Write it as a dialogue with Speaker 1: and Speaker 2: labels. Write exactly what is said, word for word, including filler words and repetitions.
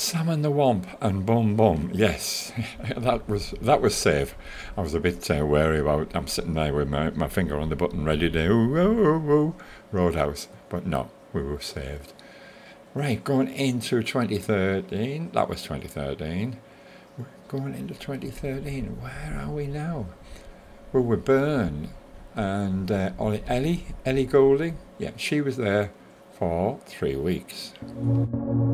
Speaker 1: Sam and the Womp and Bum Bum. Yes, that was that was safe. I was a bit uh, wary about. I'm sitting there with my, my finger on the button, ready to ooh, ooh, ooh, ooh, Roadhouse, but no, we were saved. Right, going into twenty thirteen. That was twenty thirteen. We're going into twenty thirteen. Where are we now? Well, we're Byrne and uh, Ollie, Ellie, Ellie Goulding. Yeah, she was there for three weeks.